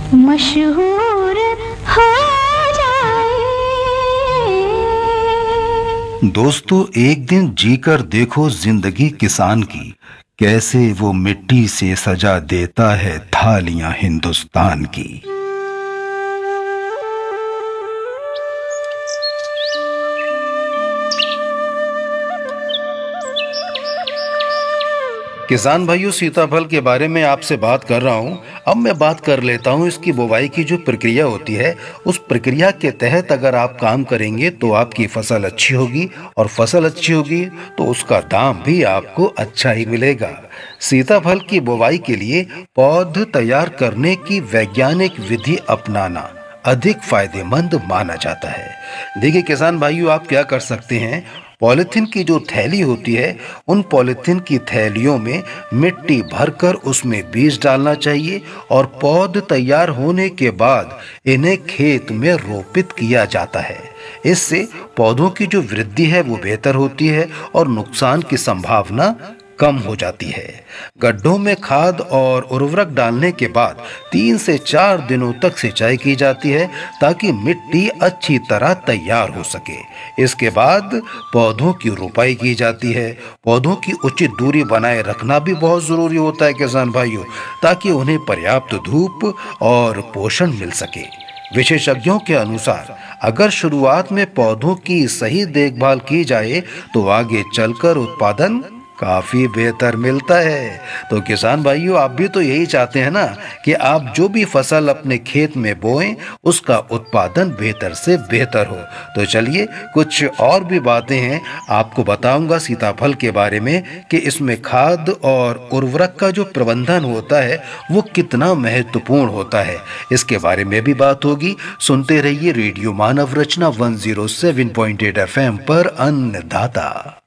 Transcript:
मशहूर हो जाए। दोस्तों, एक दिन जीकर देखो जिंदगी किसान की, कैसे वो मिट्टी से सजा देता है थालियां हिंदुस्तान की। किसान भाइयों, सीताफल के बारे में आपसे बात कर रहा हूँ। अब मैं बात कर लेता हूँ इसकी बुवाई की जो प्रक्रिया होती है, उस प्रक्रिया के तहत अगर आप काम करेंगे तो आपकी फसल अच्छी होगी, और फसल अच्छी होगी तो उसका दाम भी आपको अच्छा ही मिलेगा। सीताफल की बुवाई के लिए पौध तैयार करने की वैज्ञानिक विधि अपनाना अधिक फायदेमंद माना जाता है। देखिए किसान भाइयों, आप क्या कर सकते हैं, पॉलिथीन की जो थैली होती है, उन पॉलिथीन की थैलियों में मिट्टी भरकर उसमें बीज डालना चाहिए, और पौध तैयार होने के बाद इन्हें खेत में रोपित किया जाता है। इससे पौधों की जो वृद्धि है वो बेहतर होती है और नुकसान की संभावना कम हो जाती है। गड्ढों में खाद और उर्वरक डालने के बाद 3 से 4 दिनों तक सिंचाई की जाती है, ताकि मिट्टी अच्छी तरह तैयार हो सके। इसके बाद पौधों की रोपाई की जाती है। पौधों की उचित दूरी बनाए रखना भी बहुत ज़रूरी होता है किसान भाइयों, ताकि उन्हें पर्याप्त धूप और पोषण मिल सके। विशेषज्ञों के अनुसार अगर शुरुआत में पौधों की सही देखभाल की जाए तो आगे चलकर उत्पादन काफी बेहतर मिलता है। तो किसान भाइयों, आप भी तो यही चाहते हैं ना कि आप जो भी फसल अपने खेत में बोएं उसका उत्पादन बेहतर से बेहतर हो। तो चलिए कुछ और भी बातें हैं आपको बताऊंगा सीताफल के बारे में, कि इसमें खाद और उर्वरक का जो प्रबंधन होता है वो कितना महत्वपूर्ण होता है। इसके बारे में भी बात होगी। सुनते रहिए रेडियो मानव रचना 107.8 FM पर अन्नदाता।